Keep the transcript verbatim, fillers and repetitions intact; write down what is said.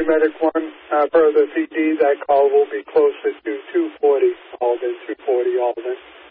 Medic one, uh, per the C D, that call will be closer to two forty Alden, two forty Alden.